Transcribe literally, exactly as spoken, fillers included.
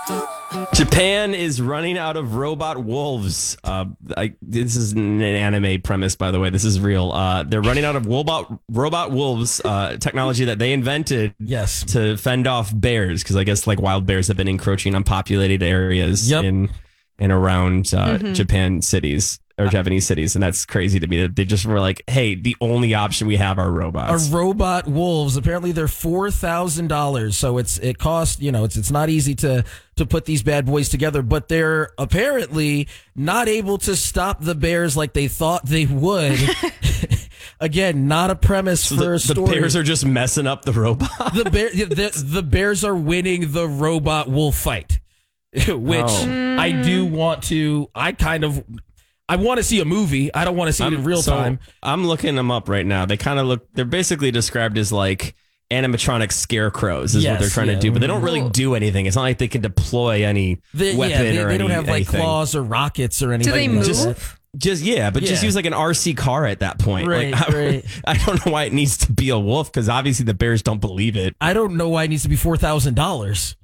Japan is running out of robot wolves. Uh, I, this is an anime premise, by the way. This is real. Uh, they're running out of robot robot wolves, uh, technology that they invented yes. to fend off bears, because I guess like wild bears have been encroaching on populated areas yep. in and around uh, mm-hmm. Japan cities. Or Japanese cities, and that's crazy to me that they just were like, "Hey, the only option we have are robots." Are robot wolves? Apparently, they're four thousand dollars. So it's it costs you know it's it's not easy to to put these bad boys together. But they're apparently not able to stop the bears like they thought they would. Again, not a premise so for the, a story. The bears are just messing up the robot. the bear the, the bears are winning the robot wolf fight, which oh. I do want to. I kind of. I want to see a movie. I don't want to see I'm, it in real so time. I'm looking them up right now. They kind of look, they're basically described as like animatronic scarecrows is yes, what they're trying yeah. to do, but they don't really do anything. It's not like they can deploy any they, weapon yeah, they, or they don't any, have like anything. claws or rockets or anything. Do they like move? Just, just, yeah, but yeah. just use like an R C car at that point. Right, like, I, right. I don't know why it needs to be a wolf, because obviously the bears don't believe it. I don't know why it needs to be four thousand dollars.